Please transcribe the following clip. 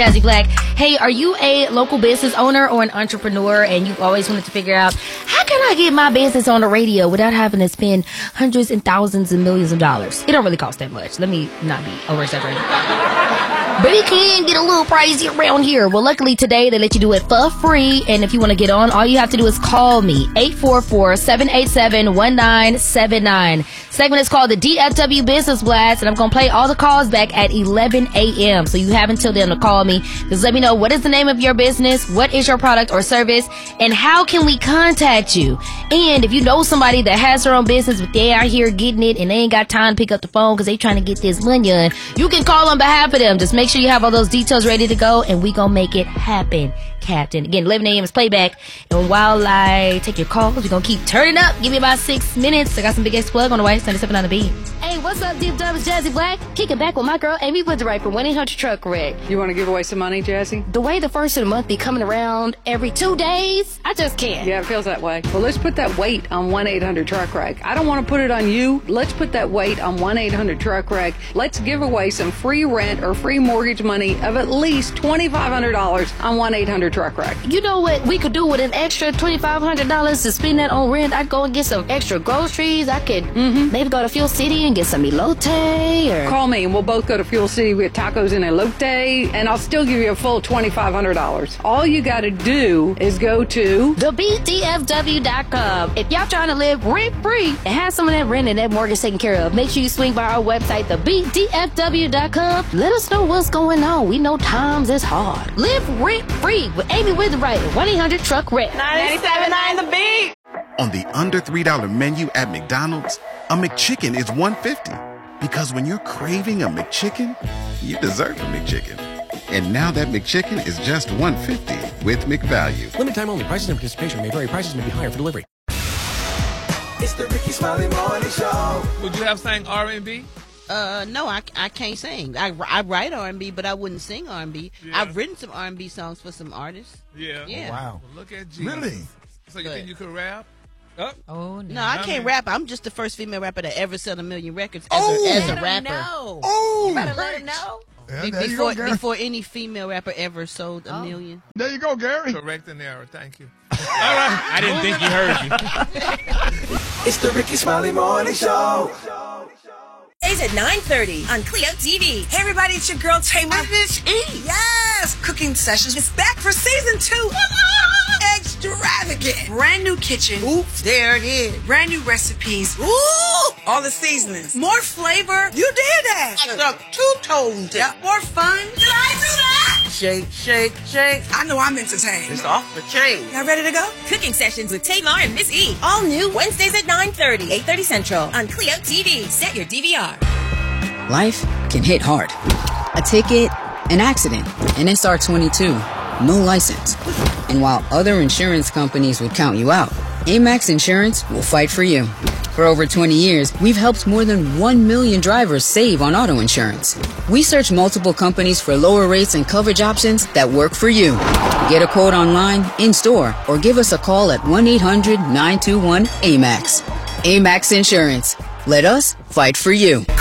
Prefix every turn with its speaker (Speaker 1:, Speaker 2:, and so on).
Speaker 1: Jazzy Black. Hey, are you a local business owner or an entrepreneur and you've always wanted to figure out how can I get my business on the radio without having to spend hundreds and thousands and millions of dollars? It don't really cost that much. Let me not be over-exaggerating. But it can get a little pricey around here. Well, luckily today they let you do it for free. And if you want to get on, all you have to do is call me. 844-787-1979. Segment is called the DFW Business Blast. And I'm going to play all the calls back at 11 a.m. So you have until then to call me. Just let me know what is the name of your business, what is your product or service, and how can we contact you. And if you know somebody that has their own business, but they out here getting it and they ain't got time to pick up the phone because they trying to get this money on, you can call on behalf of them. Just make sure you have all those details ready to go, and we gonna make it happen, Captain. Again, 11 a.m. is playback. And while I take your calls, we're gonna keep turning up. Give me about 6 minutes. I got some big X plug on the way. Sunday sipping on the beat. Hey, what's up, Deep Dub? It's Jazzy Black. Kicking back with my girl Amy Woodsright from 1-800-TRUCK-WRECK.
Speaker 2: You want to give away some money, Jazzy?
Speaker 1: The way the first of the month be coming around every 2 days, I just can't.
Speaker 2: Yeah, it feels that way. Well, let's put that weight on 1-800-TRUCK-WRECK. I don't want to put it on you. Let's put that weight on 1-800-TRUCK-WRECK. Let's give away some free rent or free mortgage money of at least $2,500 on 1-800-TRUCK-WRECK.
Speaker 1: You know what we could do with an extra $2,500 to spend that on rent? I'd go and get some extra groceries. I could maybe go to Fuel City and get some elote or...
Speaker 2: Call me and we'll both go to Fuel City with tacos and elote, and I'll still give you a full $2,500. All you got to do is go to
Speaker 1: thebdfw.com. If y'all trying to live rent-free and have some of that rent and that mortgage taken care of, make sure you swing by our website, thebdfw.com. Let us know what's going on. We know times is hard. Live rent-free with Amy Woodsright at 1-800-TRUCK-WRECK.
Speaker 3: 97.9 The Beat.
Speaker 4: On the under $3 menu at McDonald's, a McChicken is $1.50. Because when you're craving a McChicken, you deserve a McChicken. And now that McChicken is just $1.50 with McValue.
Speaker 5: Limited time only. Prices and participation may vary. Prices may be higher for delivery.
Speaker 6: It's the Ricky Smiley Morning Show.
Speaker 7: Would you have sang R&B?
Speaker 3: No, I can't sing. I write R&B, but I wouldn't sing R&B.
Speaker 7: Yeah.
Speaker 3: I've written some R&B songs for some artists.
Speaker 7: Yeah.
Speaker 3: Yeah.
Speaker 5: Wow.
Speaker 7: Well, look at Jesus.
Speaker 6: Really?
Speaker 7: So you think you could rap?
Speaker 1: Oh, no.
Speaker 3: No, I can't rap. I'm just the first female rapper to ever sell 1 million records as a rapper.
Speaker 6: Oh,
Speaker 1: You better let him know.
Speaker 6: Yeah, there you go, Gary.
Speaker 3: Before any female rapper ever sold 1 million.
Speaker 6: There you go, Gary.
Speaker 7: Correct and error. Thank you. All right.
Speaker 5: I didn't think he heard you.
Speaker 6: It's the Ricky Smiley Morning Show.
Speaker 8: Days at 9:30 on Clio TV. Hey everybody, it's your girl Tamar Miss E. Yes, Cooking Sessions is back for season 2. Extravagant. Brand new kitchen. Oops, there it is. Brand new recipes. Ooh, all the seasonings. More flavor. You did that. Extra 2 tones. Yep. More fun. Did I do that? Shake, shake, shake. I know I'm entertained. It's off the chain. Y'all ready to go?
Speaker 9: Cooking Sessions with Tamar and Miss E. All new Wednesdays at 9:30, 8:30 Central on Clio TV. Set your DVR.
Speaker 10: Life can hit hard. A ticket, an accident, an SR22, no license. And while other insurance companies would count you out, Amex Insurance will fight for you. For over 20 years, we've helped more than 1 million drivers save on auto insurance. We search multiple companies for lower rates and coverage options that work for you. Get a quote online, in-store, or give us a call at 1-800-921-AMEX. Amex Insurance. Let us fight for you.